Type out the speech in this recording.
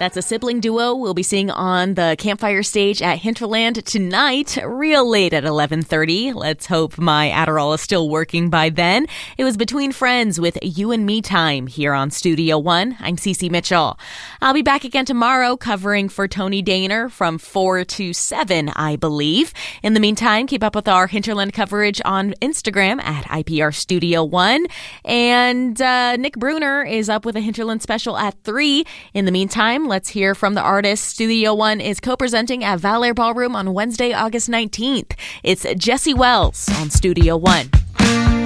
That's a sibling duo we'll be seeing on the Campfire stage at Hinterland tonight, real late at 11:30. Let's hope my Adderall is still working by then. It was Between Friends with You and Me Time here on Studio One. I'm Cece Mitchell. I'll be back again tomorrow covering for Tony Daner from 4 to 7, I believe. In the meantime, keep up with our Hinterland coverage on Instagram at IPR Studio One. And Nick Bruner is up with a Hinterland special at 3. In the meantime, let's hear from the artist Studio One is co-presenting at Valair Ballroom on Wednesday, August 19th. It's Jesse Wells on Studio One.